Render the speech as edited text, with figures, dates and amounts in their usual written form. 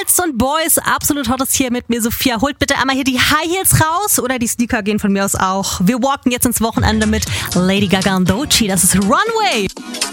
Girls und Boys, absolut hottes hier mit mir, Sophia. Holt bitte einmal hier die High Heels raus oder die Sneaker gehen von mir aus auch. Wir walken jetzt ins Wochenende mit Lady Gaga und Doechii. Das ist Runway.